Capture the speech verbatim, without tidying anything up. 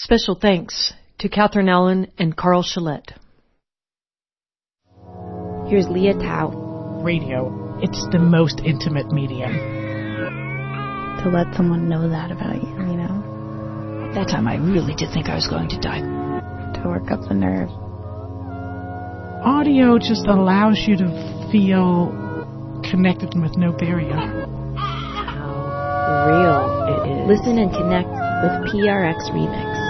Special thanks to Catherine Allen and Carl Shillette. Here's Leah Tao. Radio, it's the most intimate medium. To let someone know that about you, you know? At that time, I really did think I was going to die. To work up the nerve. Audio just allows you to feel connected with no barrier. How real it is. Listen and connect with P R X Remix.